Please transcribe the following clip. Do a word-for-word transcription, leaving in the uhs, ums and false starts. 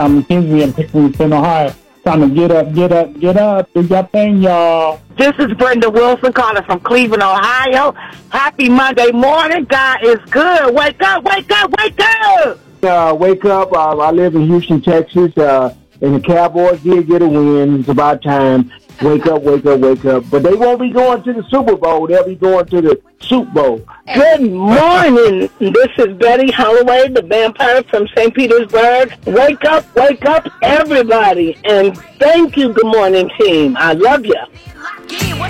I'm Mackenzie in Pickerington, Ohio. Time to get up, get up, get up. Do your thing, y'all. This is Brenda Wilson calling from Cleveland, Ohio. Happy Monday morning. God is good. Wake up, wake up, wake up. Uh, wake up. Uh, I live in Houston, Texas, uh, and the Cowboys did get a win. It's about time. Wake up, wake up, wake up. But they won't be going to the Super Bowl. They'll be going to the Soup Bowl. Good morning. This is Betty Holloway, the vampire from Saint Petersburg. Wake up, wake up, everybody. And thank you, good morning, team. I love you.